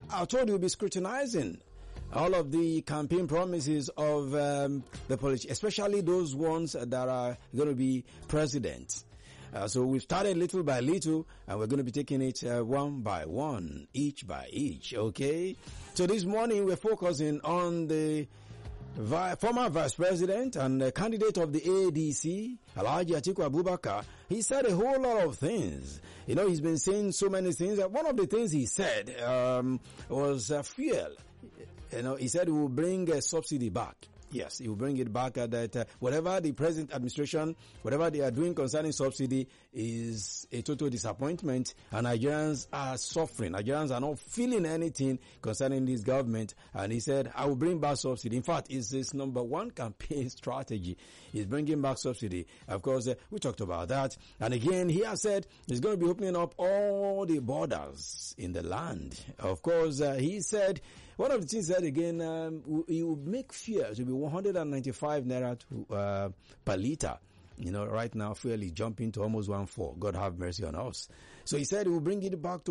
I told you we'll be scrutinizing all of the campaign promises of the politicians, especially those ones that are going to be president. So we've started little by little, and we're going to be taking it one by one, each by each, okay? So this morning we're focusing on the former vice president and candidate of the ADC, Alhaji Atiku Abubakar. He said a whole lot of things. You know, he's been saying so many things. One of the things he said was fuel. You know, he said he will bring a subsidy back. Yes, he will bring it back that whatever the present administration, whatever they are doing concerning subsidy is a total disappointment, and Nigerians are suffering. Nigerians are not feeling anything concerning this government, and he said, I will bring back subsidy. In fact, it's his number one campaign strategy. He's bringing back subsidy. Of course, we talked about that. And again, he has said he's going to be opening up all the borders in the land. Of course, he said, one of the things that again, he will make fuel to be 195 naira per liter. You know, right now, fuel is jumping to almost 1.4. God have mercy on us. So he said he will bring it back to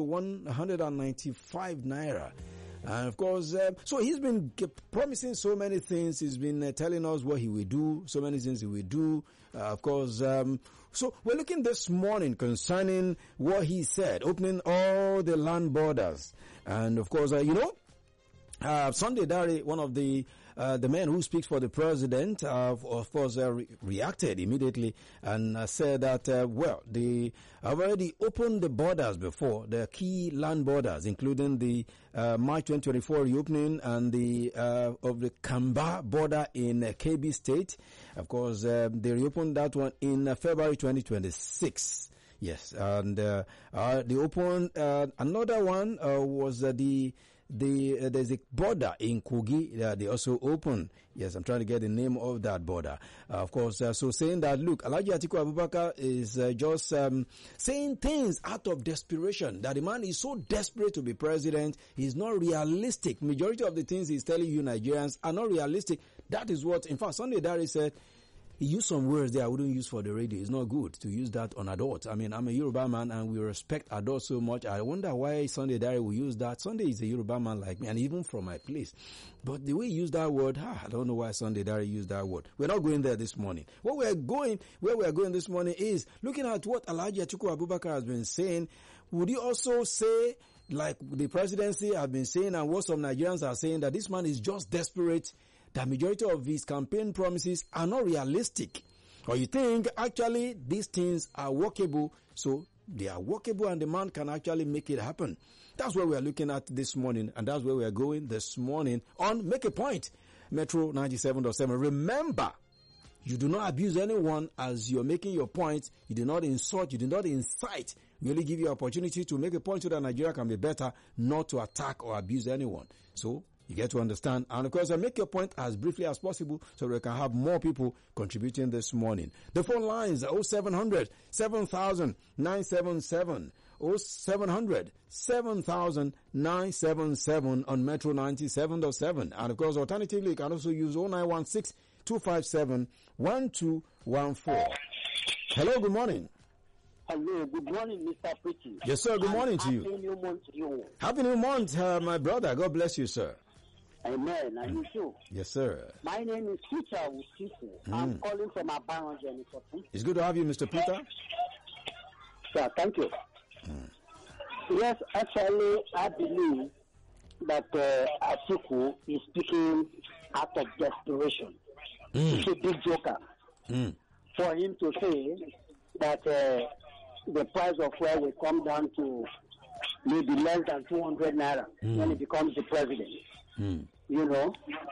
195 naira. And of course, so he's been promising so many things. He's been telling us what he will do, so many things he will do. Of course, so we're looking this morning concerning what he said, opening all the land borders. And of course, you know, Sunday Dare, one of the men who speaks for the president, of course, reacted immediately and said that, well, they already opened the borders before, the key land borders, including the March 2024 reopening and the of the Kamba border in KB State. Of course, they reopened that one in February 2026. Yes, and they opened another one was there's a border in Kogi that they also open. Yes, I'm trying to get the name of that border. Of course, so saying that, look, Alhaji Atiku Abubakar is just saying things out of desperation, that the man is so desperate to be president, he's not realistic. Majority of the things he's telling you Nigerians are not realistic. That is what, in fact, Sunday Dare said, he used some words there I wouldn't use for the radio. It's not good to use that on adults. I mean, I'm a Yoruba man and we respect adults so much. I wonder why Sunday Dare will use that. Sunday is a Yoruba man like me, and even from my place. But the way he used that word, I don't know why Sunday Dare used that word. We're not going there this morning. Where we are going this morning is looking at what Alhaji Atiku Abubakar has been saying. Would you also say, like the presidency have been saying and what some Nigerians are saying, that this man is just desperate, the majority of his campaign promises are not realistic? Or you think actually these things are workable, so they are workable and the man can actually make it happen? That's what we are looking at this morning, and that's where we are going this morning on Make a Point, Metro 97.7. Remember, you do not abuse anyone as you're making your point. You do not insult, you do not incite. We only give you opportunity to make a point so that Nigeria can be better, not to attack or abuse anyone. So you get to understand. And of course, make your point as briefly as possible so we can have more people contributing this morning. The phone lines are 0700 7000 977, 0700 7000 977 on Metro 97.7. And of course, alternatively, you can also use 0916 257 1214. Hello, good morning. Hello, good morning, Mr. Pretty. Yes, sir, good morning to you. Happy New Month to you. Happy New Month, my brother. God bless you, sir. Amen. And you too. Yes, sir. My name is Peter Usiku. I'm calling from Abaranjo, Mr. Pretty. It's good to have you, Mr. Peter. Sir, thank you. Yes, actually, I believe that Atiku is speaking out of desperation. It's a big joker for him to say that the price of fuel will come down to maybe less than 200 naira when he becomes the president. You know,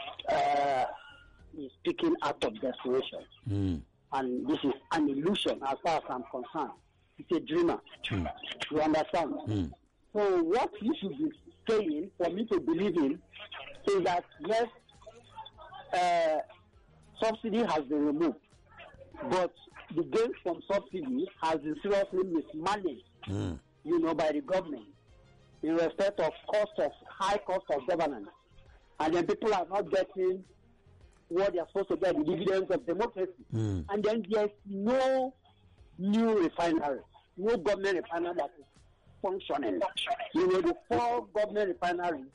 he's speaking out of desperation. And this is an illusion as far as I'm concerned. It's a dreamer. You understand? So what he should be saying for me to believe in is that, yes, subsidy has been removed, but the gains from subsidy has been seriously mismanaged, you know, by the government in respect of high cost of governance. And then people are not getting what they are supposed to get, the dividends of democracy. And then there's no new refinery, no government refinery that is functioning. You know, the 4 government refineries